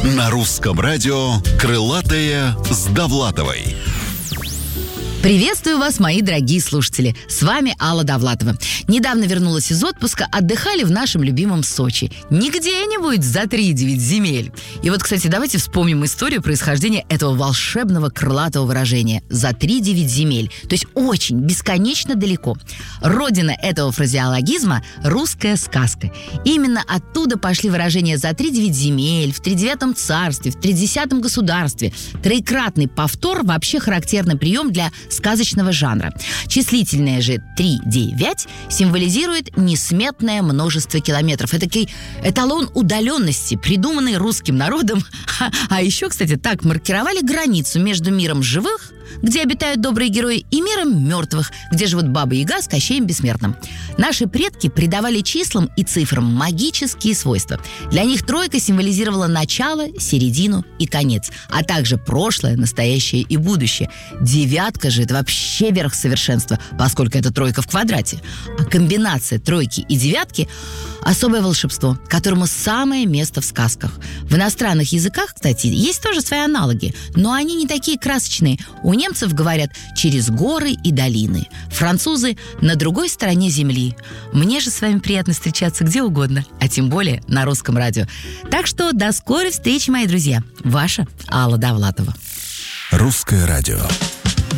На русском радио «Крылатая с Довлатовой». Приветствую вас, мои дорогие слушатели. С вами Алла Довлатова. Недавно вернулась из отпуска, отдыхали в нашем любимом Сочи. Не где-нибудь за 3-9 земель. И вот, кстати, давайте вспомним историю происхождения этого волшебного крылатого выражения «за 3-9 земель». То есть очень, бесконечно далеко. Родина этого фразеологизма – русская сказка. Именно оттуда пошли выражения «за 3-9 земель», «в 3-9 царстве», «в 30 государстве». Троекратный повтор – вообще характерный прием для сказочного жанра. Числительное же 3-9 символизирует несметное множество километров. Это такой эталон удаленности, придуманный русским народом. А еще, кстати, так маркировали границу между миром живых, где обитают добрые герои, и миром мертвых, где живут Баба-Яга с Кощеем Бессмертным. Наши предки придавали числам и цифрам магические свойства. Для них тройка символизировала начало, середину и конец, а также прошлое, настоящее и будущее. Девятка же – это вообще верх совершенства, поскольку это тройка в квадрате. А комбинация тройки и девятки – особое волшебство, которому самое место в сказках. В иностранных языках, кстати, есть тоже свои аналоги, но они не такие красочные. У немцев говорят «через горы и долины», французы «на другой стороне земли». Мне же с вами приятно встречаться где угодно, а тем более на русском радио. Так что до скорой встречи, мои друзья. Ваша Алла Довлатова. Русское радио.